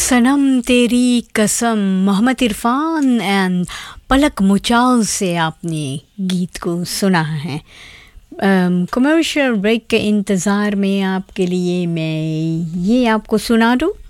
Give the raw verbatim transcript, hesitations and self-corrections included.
सनम तेरी कसम, मोहम्मद इरफान एंड पलक मुचाल से आपने गीत को सुना है। कमर्शियल ब्रेक के इंतज़ार में आपके लिए मैं ये आपको सुना दूँ।